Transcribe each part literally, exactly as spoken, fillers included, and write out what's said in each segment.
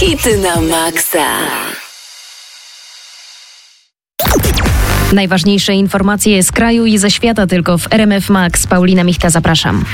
Hity na maksa. Najważniejsze informacje z kraju i ze świata tylko w R M F Max. Paulina Michta, zapraszam.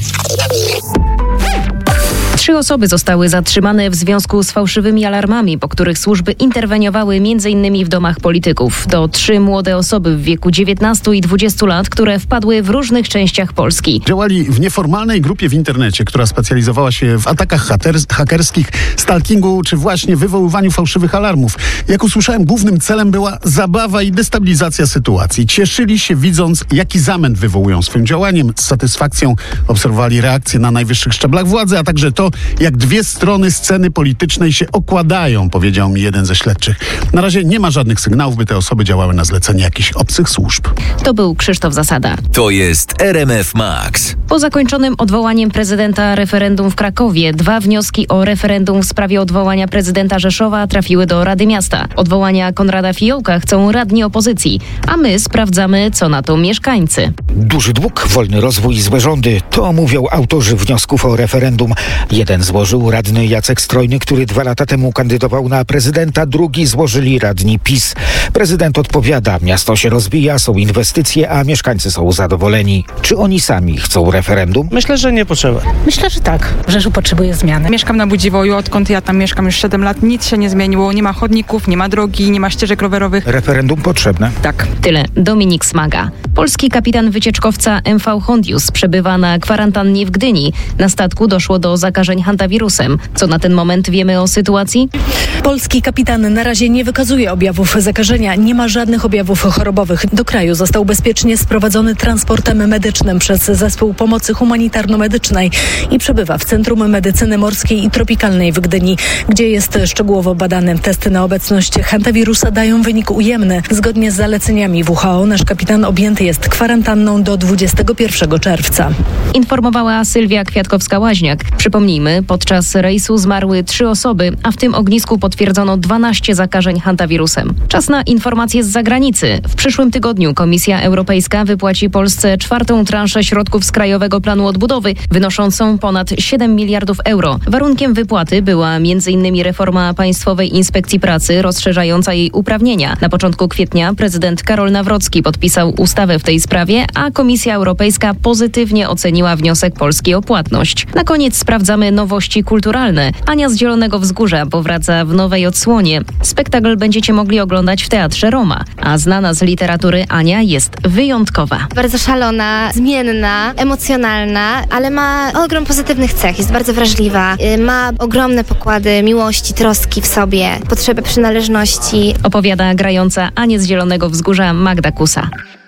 Trzy osoby zostały zatrzymane w związku z fałszywymi alarmami, po których służby interweniowały między innymi w domach polityków. To trzy młode osoby w wieku dziewiętnastu i dwudziestu lat, które wpadły w różnych częściach Polski. Działali w nieformalnej grupie w internecie, która specjalizowała się w atakach hater- hakerskich, stalkingu czy właśnie wywoływaniu fałszywych alarmów. Jak usłyszałem, głównym celem była zabawa i destabilizacja sytuacji. Cieszyli się, widząc, jaki zamęt wywołują swoim działaniem. Z satysfakcją obserwowali reakcje na najwyższych szczeblach władzy, a także to, jak dwie strony sceny politycznej się okładają, powiedział mi jeden ze śledczych. Na razie nie ma żadnych sygnałów, by te osoby działały na zlecenie jakichś obcych służb. To był Krzysztof Zasada. To jest R M F Max. Po zakończonym odwołaniem prezydenta referendum w Krakowie, dwa wnioski o referendum w sprawie odwołania prezydenta Rzeszowa trafiły do Rady Miasta. Odwołania Konrada Fiołka chcą radni opozycji, a my sprawdzamy, co na to mieszkańcy. Duży dług, wolny rozwój, złe rządy. To mówią autorzy wniosków o referendum. Jeden złożył radny Jacek Strojny, który dwa lata temu kandydował na prezydenta, drugi złożyli radni PiS. Prezydent odpowiada, miasto się rozwija, są inwestycje, a mieszkańcy są zadowoleni. Czy oni sami chcą referendum? Myślę, że nie potrzeba. Myślę, że tak. Rzeszów potrzebuje zmiany. Mieszkam na Budziwoju, odkąd ja tam mieszkam już siedem lat, nic się nie zmieniło. Nie ma chodników, nie ma drogi, nie ma ścieżek rowerowych. Referendum potrzebne? Tak. Tyle. Dominik Smaga. Polski kapitan wycieczkowca M V Hondius przebywa na kwarantannie w Gdyni. Na statku doszło do zakażeń hantawirusem. Co na ten moment wiemy o sytuacji? Polski kapitan na razie nie wykazuje objawów zakażenia, nie ma żadnych objawów chorobowych. Do kraju został bezpiecznie sprowadzony transportem medycznym przez Zespół Pomocy Humanitarno-Medycznej i przebywa w Centrum Medycyny Morskiej i Tropikalnej w Gdyni, gdzie jest szczegółowo badany. Testy na obecność hantawirusa dają wynik ujemny. Zgodnie z zaleceniami W H O nasz kapitan objęty jest kwarantanną do dwudziestego pierwszego czerwca. Informowała Sylwia Kwiatkowska-Łaźniak. Przypomnijmy, podczas rejsu zmarły trzy osoby, a w tym ognisku potwierdzono dwanaście zakażeń hantawirusem. Czas na informacje z zagranicy. W przyszłym tygodniu Komisja Europejska wypłaci Polsce czwartą transzę środków z Krajowego Planu Odbudowy, wynoszącą ponad siedem miliardów euro. Warunkiem wypłaty była między innymi reforma Państwowej Inspekcji Pracy, rozszerzająca jej uprawnienia. Na początku kwietnia prezydent Karol Nawrocki podpisał ustawę w tej sprawie, a Komisja Europejska pozytywnie oceniła wniosek Polski o płatność. Na koniec sprawdzamy nowości kulturalne. Ania z Zielonego Wzgórza powraca w nowej odsłonie. Spektakl będziecie mogli oglądać w Teatrze Roma, a znana z literatury Ania jest wyjątkowa. Bardzo szalona, zmienna, emocjonalna, ale ma ogrom pozytywnych cech. Jest bardzo wrażliwa, ma ogromne pokłady miłości, troski w sobie, potrzeby przynależności. Opowiada grająca Anię z Zielonego Wzgórza Magda Kusa.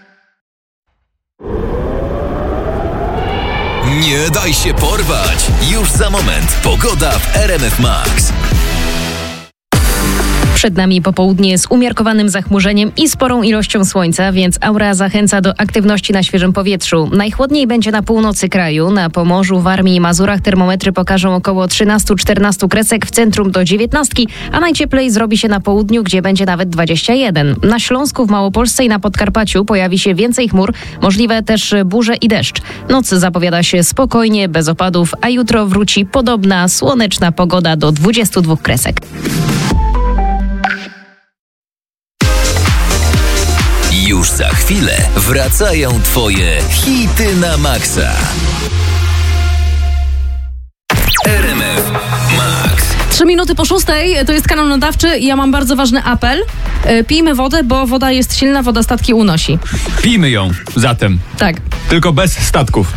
Nie daj się porwać! Już za moment pogoda w R M F Max. Przed nami popołudnie z umiarkowanym zachmurzeniem i sporą ilością słońca, więc aura zachęca do aktywności na świeżym powietrzu. Najchłodniej będzie na północy kraju, na Pomorzu, Warmii i Mazurach termometry pokażą około trzynaście czternaście kresek, w centrum do dziewiętnastki, a najcieplej zrobi się na południu, gdzie będzie nawet dwadzieścia jeden. Na Śląsku, w Małopolsce i na Podkarpaciu pojawi się więcej chmur, możliwe też burze i deszcz. Noc zapowiada się spokojnie, bez opadów, a jutro wróci podobna, słoneczna pogoda do dwudziestu dwóch kresek. Już za chwilę wracają Twoje hity na maksa. R M F Max. Trzy minuty po szóstej, to jest kanał nadawczy i ja mam bardzo ważny apel. E, pijmy wodę, bo woda jest silna, woda statki unosi. Pijmy ją zatem. Tak. Tylko bez statków.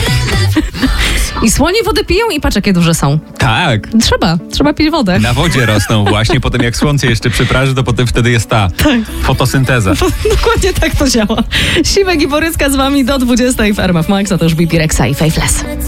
I słonie wodę piją i patrz, jakie duże są. Tak. Trzeba, trzeba pić wodę. Na wodzie rosną właśnie, potem jak słońce jeszcze przypraży, to potem wtedy jest ta tak. fotosynteza. Dokładnie tak to działa. Siwek i Boryska z wami do dwudziestej w R M F Max, a to już B P Rexa i Faithless.